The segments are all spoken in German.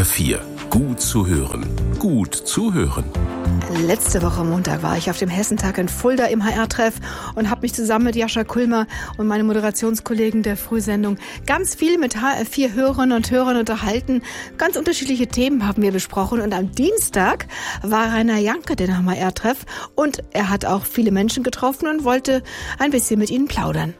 HR4, gut zu hören, gut zuhören. Letzte Woche Montag war ich auf dem Hessentag in Fulda im HR-Treff und habe mich zusammen mit Jascha Kulmer und meinen Moderationskollegen der Frühsendung ganz viel mit HR4-Hörerinnen und Hörern unterhalten. Ganz unterschiedliche Themen haben wir besprochen und am Dienstag war Rainer Janke den HR-Treff und er hat auch viele Menschen getroffen und wollte ein bisschen mit ihnen plaudern.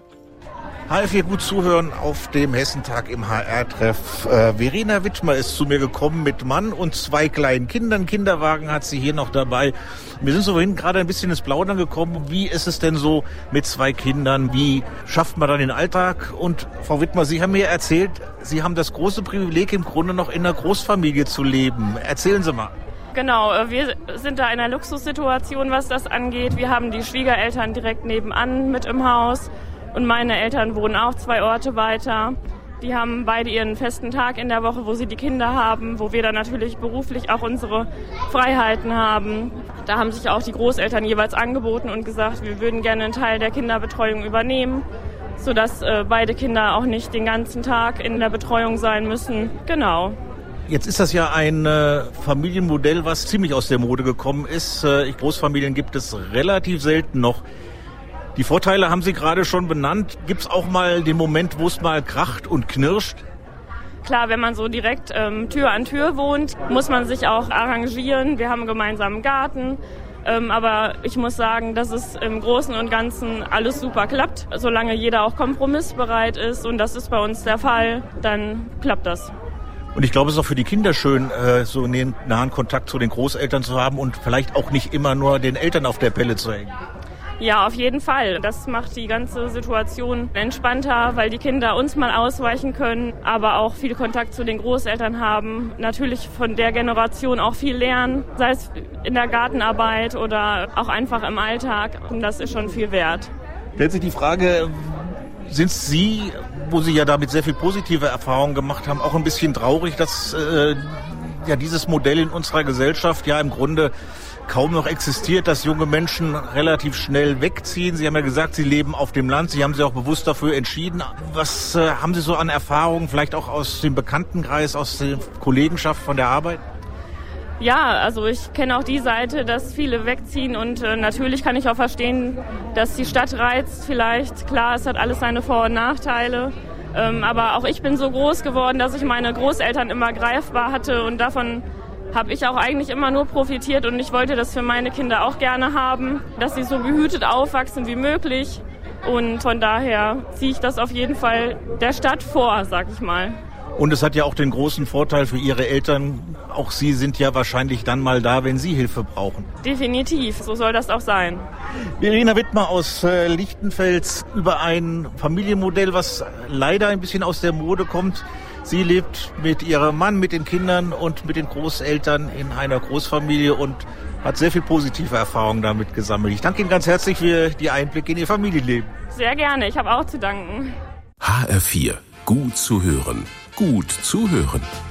HR4 gut zuhören auf dem Hessentag im HR-Treff. Verena Wittmer ist zu mir gekommen mit Mann und 2 kleinen Kindern. Kinderwagen hat sie hier noch dabei. Wir sind so vorhin gerade ein bisschen ins Plaudern gekommen. Wie ist es denn so mit 2 Kindern? Wie schafft man dann den Alltag? Und Frau Wittmer, Sie haben mir erzählt, Sie haben das große Privileg, im Grunde noch in einer Großfamilie zu leben. Erzählen Sie mal. Genau, wir sind da in einer Luxussituation, was das angeht. Wir haben die Schwiegereltern direkt nebenan mit im Haus. Und meine Eltern wohnen auch 2 Orte weiter. Die haben beide ihren festen Tag in der Woche, wo sie die Kinder haben, wo wir dann natürlich beruflich auch unsere Freiheiten haben. Da haben sich auch die Großeltern jeweils angeboten und gesagt, wir würden gerne einen Teil der Kinderbetreuung übernehmen, sodass beide Kinder auch nicht den ganzen Tag in der Betreuung sein müssen. Genau. Jetzt ist das ja ein Familienmodell, was ziemlich aus der Mode gekommen ist. Großfamilien gibt es relativ selten noch. Die Vorteile haben Sie gerade schon benannt. Gibt es auch mal den Moment, wo es mal kracht und knirscht? Klar, wenn man so direkt Tür an Tür wohnt, muss man sich auch arrangieren. Wir haben einen gemeinsamen Garten. Aber ich muss sagen, dass es im Großen und Ganzen alles super klappt. Solange jeder auch kompromissbereit ist, und das ist bei uns der Fall, dann klappt das. Und ich glaube, es ist auch für die Kinder schön, so einen nahen Kontakt zu den Großeltern zu haben und vielleicht auch nicht immer nur den Eltern auf der Pelle zu hängen. Ja, auf jeden Fall. Das macht die ganze Situation entspannter, weil die Kinder uns mal ausweichen können, aber auch viel Kontakt zu den Großeltern haben. Natürlich von der Generation auch viel lernen, sei es in der Gartenarbeit oder auch einfach im Alltag. Und das ist schon viel wert. Stellt sich die Frage, sind Sie, wo Sie ja damit sehr viel positive Erfahrungen gemacht haben, auch ein bisschen traurig, dass dieses Modell in unserer Gesellschaft ja im Grunde kaum noch existiert, dass junge Menschen relativ schnell wegziehen. Sie haben ja gesagt, Sie leben auf dem Land. Sie haben sich auch bewusst dafür entschieden. Was haben Sie so an Erfahrungen, vielleicht auch aus dem Bekanntenkreis, aus der Kollegenschaft von der Arbeit? Ja, also ich kenne auch die Seite, dass viele wegziehen und natürlich kann ich auch verstehen, dass die Stadt reizt vielleicht. Klar, es hat alles seine Vor- und Nachteile. Aber auch ich bin so groß geworden, dass ich meine Großeltern immer greifbar hatte und davon habe ich auch eigentlich immer nur profitiert und ich wollte das für meine Kinder auch gerne haben, dass sie so behütet aufwachsen wie möglich und von daher ziehe ich das auf jeden Fall der Stadt vor, sag ich mal. Und es hat ja auch den großen Vorteil für Ihre Eltern, auch Sie sind ja wahrscheinlich dann mal da, wenn Sie Hilfe brauchen. Definitiv, so soll das auch sein. Verena Wittmer aus Lichtenfels über ein Familienmodell, was leider ein bisschen aus der Mode kommt. Sie lebt mit ihrem Mann, mit den Kindern und mit den Großeltern in einer Großfamilie und hat sehr viel positive Erfahrungen damit gesammelt. Ich danke Ihnen ganz herzlich für die Einblicke in Ihr Familienleben. Sehr gerne, ich habe auch zu danken. HR4, gut zu hören, gut zuhören.